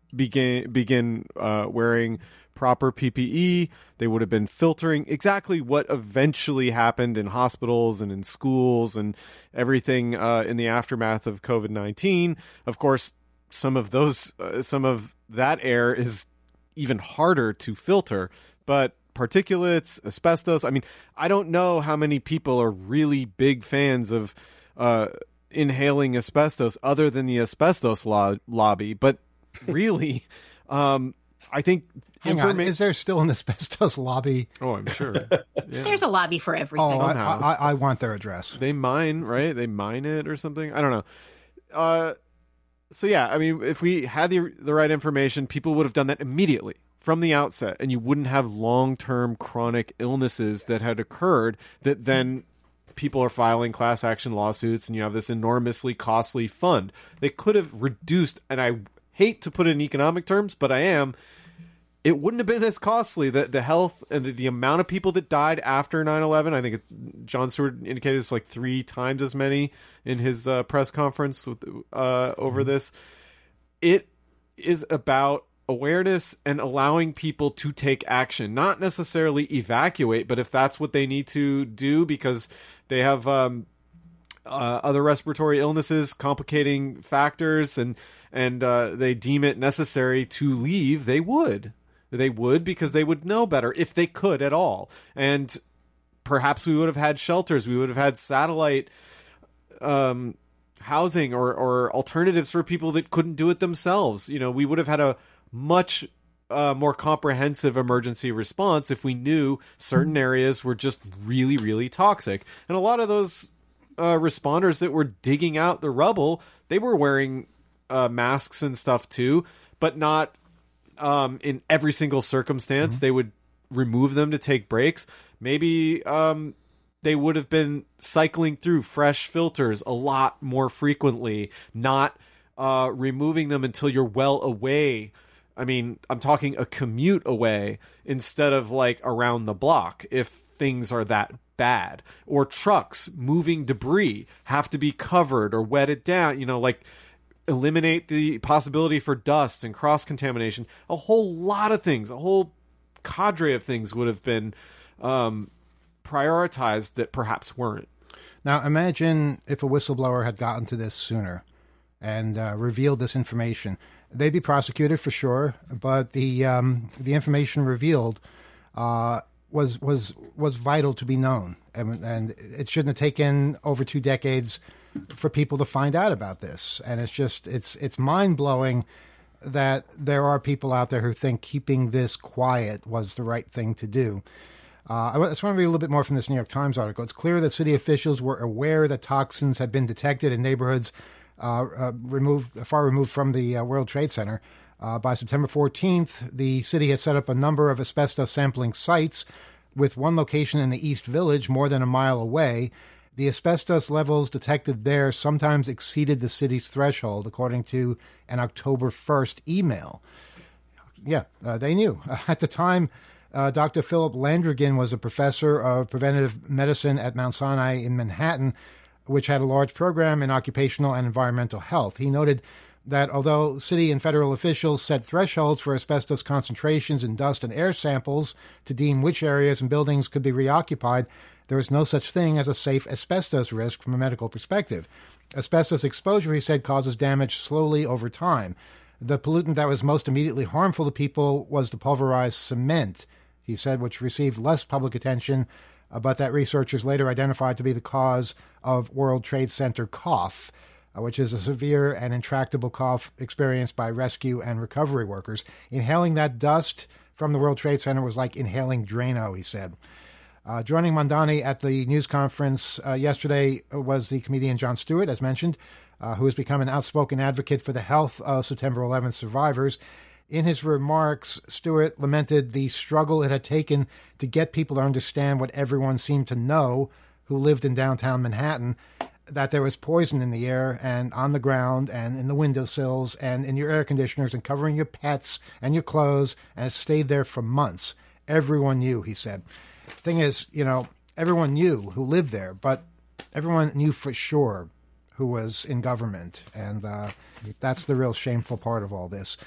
begin wearing proper PPE. They would have been filtering exactly what eventually happened in hospitals and in schools and everything in the aftermath of COVID-19. Of course, some of that air is even harder to filter, but particulates, asbestos. I mean, I don't know how many people are really big fans of inhaling asbestos other than the asbestos lobby, but really, I think... Hang on, is there still an asbestos lobby? Oh, I'm sure. Yeah. There's a lobby for everything. Oh, I want their address. They mine, right? They mine it or something? I don't know. So yeah, I mean, if we had the right information, people would have done that immediately from the outset, and you wouldn't have long-term chronic illnesses that had occurred that then people are filing class action lawsuits, and you have this enormously costly fund. They could have reduced, and I hate to put it in economic terms, but I am. It wouldn't have been as costly. The health and the amount of people that died after 9/11, I think Jon Stewart indicated it's like 3 times as many in his press conference over this. It is about awareness and allowing people to take action, not necessarily evacuate, but if that's what they need to do because they have other respiratory illnesses, complicating factors, and they deem it necessary to leave, they would. They would, because they would know better if they could at all. And perhaps we would have had shelters. We would have had satellite housing or alternatives for people that couldn't do it themselves. You know, we would have had a much more comprehensive emergency response if we knew certain areas were just really, really toxic. And a lot of those responders that were digging out the rubble, they were wearing masks and stuff too, but not in every single circumstance. Mm-hmm. They would remove them to take breaks. Maybe they would have been cycling through fresh filters a lot more frequently, not removing them until you're well away. I mean, I'm talking a commute away instead of like around the block if things are that bad. Or trucks moving debris have to be covered or wetted down, you know, like eliminate the possibility for dust and cross-contamination. A whole lot of things, a whole cadre of things would have been prioritized that perhaps weren't. Now, imagine if a whistleblower had gotten to this sooner and revealed this information. They'd be prosecuted for sure, but the information revealed was vital to be known, and it shouldn't have taken over 2 decades for people to find out about this. And it's mind-blowing that there are people out there who think keeping this quiet was the right thing to do. I just want to read a little bit more from this New York Times article. It's clear that city officials were aware that toxins had been detected in neighborhoods far removed from the World Trade Center. By September 14th, the city had set up a number of asbestos sampling sites, with one location in the East Village more than a mile away. The asbestos levels detected there sometimes exceeded the city's threshold, according to an October 1st email. Yeah, they knew. At the time, Dr. Philip Landrigan was a professor of preventive medicine at Mount Sinai in Manhattan, which had a large program in occupational and environmental health. He noted that although city and federal officials set thresholds for asbestos concentrations in dust and air samples to deem which areas and buildings could be reoccupied, there is no such thing as a safe asbestos risk from a medical perspective. Asbestos exposure, he said, causes damage slowly over time. The pollutant that was most immediately harmful to people was the pulverized cement, he said, which received less public attention, but that researchers later identified to be the cause of World Trade Center cough, which is a severe and intractable cough experienced by rescue and recovery workers. Inhaling that dust from the World Trade Center was like inhaling Drano, he said. Joining Mamdani at the news conference yesterday was the comedian Jon Stewart, as mentioned, who has become an outspoken advocate for the health of September 11th survivors. In his remarks, Stewart lamented the struggle it had taken to get people to understand what everyone seemed to know who lived in downtown Manhattan, that there was poison in the air and on the ground and in the windowsills and in your air conditioners and covering your pets and your clothes, and it stayed there for months. Everyone knew, he said. Thing is, you know, everyone knew who lived there, but everyone knew for sure who was in government, and that's the real shameful part of all this.